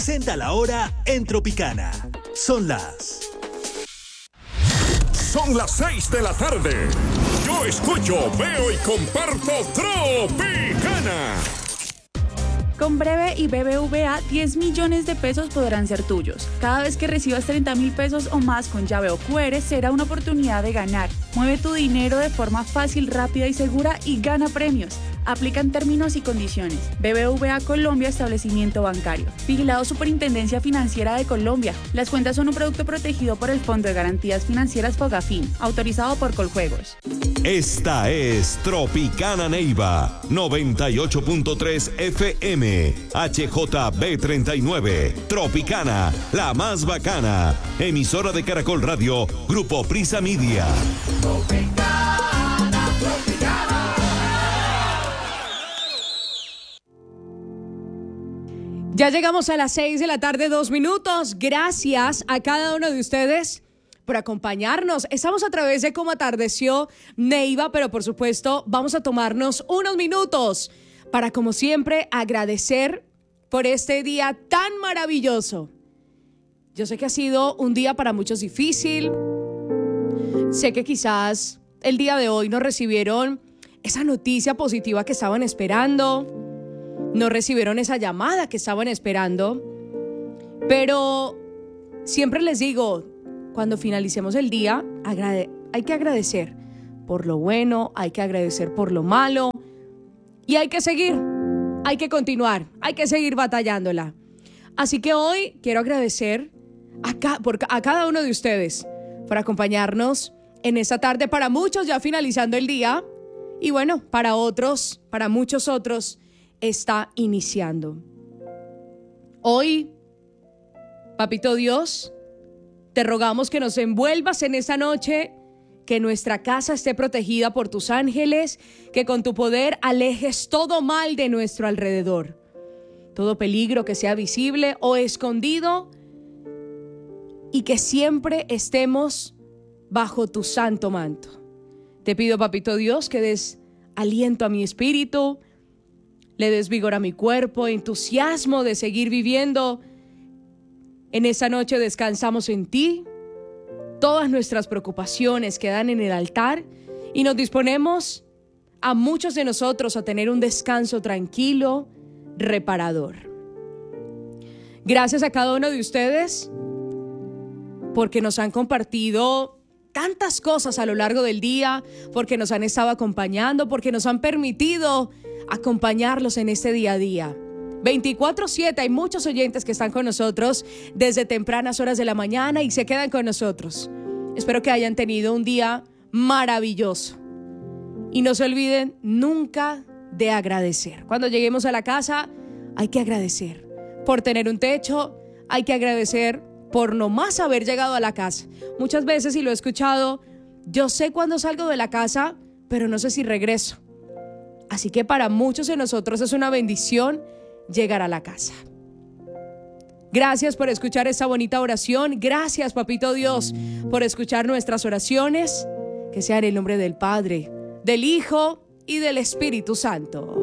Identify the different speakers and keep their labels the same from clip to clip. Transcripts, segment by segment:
Speaker 1: Presenta la hora en Tropicana. Son las
Speaker 2: 6 de la tarde. Yo escucho, veo y comparto Tropicana.
Speaker 3: Con Breve y BBVA, 10 millones de pesos podrán ser tuyos. Cada vez que recibas 30.000 pesos o más con llave o QR, será una oportunidad de ganar. Mueve tu dinero de forma fácil, rápida y segura y gana premios. Aplican términos y condiciones. BBVA Colombia, establecimiento bancario. Vigilado Superintendencia Financiera de Colombia. Las cuentas son un producto protegido por el Fondo de Garantías Financieras Fogafín, autorizado por Coljuegos.
Speaker 4: Esta es Tropicana Neiva, 98.3 FM, HJB39. Tropicana, la más bacana. Emisora de Caracol Radio, Grupo Prisa Media.
Speaker 5: Tropicana, Tropicana.
Speaker 6: Ya llegamos a las 6 de la tarde, 2 minutos. Gracias a cada uno de ustedes por acompañarnos. Estamos a través de Cómo Atardeció Neiva, pero por supuesto vamos a tomarnos unos minutos para, como siempre, agradecer por este día tan maravilloso. Yo sé que ha sido un día para muchos difícil. Sé que quizás el día de hoy no recibieron esa noticia positiva que estaban esperando. No recibieron esa llamada que estaban esperando, pero siempre les digo, cuando finalicemos el día, hay que agradecer por lo bueno, hay que agradecer por lo malo y hay que seguir, hay que continuar, hay que seguir batallándola. Así que hoy quiero agradecer a cada uno de ustedes por acompañarnos en esta tarde, para muchos ya finalizando el día y bueno, para otros, para muchos otros, está iniciando. Hoy, Papito Dios, te rogamos que nos envuelvas en esta noche, que nuestra casa esté protegida por tus ángeles, que con tu poder alejes todo mal de nuestro alrededor, todo peligro que sea visible o escondido, y que siempre estemos bajo tu santo manto. Te pido, Papito Dios, que des aliento a mi espíritu, le des vigor a mi cuerpo, entusiasmo de seguir viviendo. En esta noche descansamos en ti. Todas nuestras preocupaciones quedan en el altar y nos disponemos a muchos de nosotros a tener un descanso tranquilo, reparador. Gracias a cada uno de ustedes porque nos han compartido tantas cosas a lo largo del día, porque nos han estado acompañando, porque nos han permitido acompañarlos en este día a día. 24/7, hay muchos oyentes que están con nosotros desde tempranas horas de la mañana y se quedan con nosotros. Espero que hayan tenido un día maravilloso. Y no se olviden nunca de agradecer. Cuando lleguemos a la casa, hay que agradecer por tener un techo, hay que agradecer por nomás haber llegado a la casa. Muchas veces, y lo he escuchado, yo sé cuándo salgo de la casa, pero no sé si regreso. Así que para muchos de nosotros es una bendición llegar a la casa. Gracias por escuchar esta bonita oración. Gracias, Papito Dios, por escuchar nuestras oraciones. Que sea en el nombre del Padre, del Hijo y del Espíritu Santo.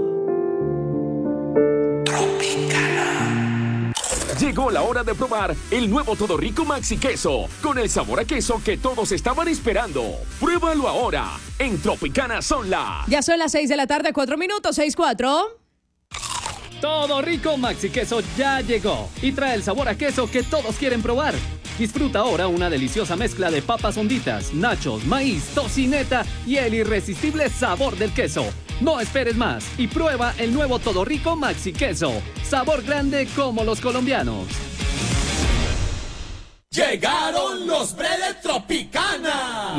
Speaker 2: Llegó la hora de probar el nuevo Todo Rico Maxi Queso, con el sabor a queso que todos estaban esperando. Pruébalo ahora. En Tropicana son
Speaker 6: Ya son las 6 de la tarde, 4 minutos, 6:4.
Speaker 7: Todo Rico Maxi Queso ya llegó y trae el sabor a queso que todos quieren probar. Disfruta ahora una deliciosa mezcla de papas honditas, nachos, maíz, tocineta y el irresistible sabor del queso. No esperes más y prueba el nuevo Todo Rico Maxi Queso. Sabor grande como los colombianos.
Speaker 5: Llegaron los Breves Tropicana.